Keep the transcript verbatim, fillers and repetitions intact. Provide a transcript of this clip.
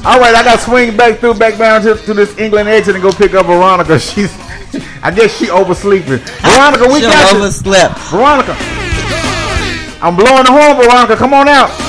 All right, I got to swing back through, back down to, to this England exit and go pick up Veronica. She's, I guess she oversleeping. Veronica, we She got you. overslept. Veronica, I'm blowing the horn. Veronica, come on out.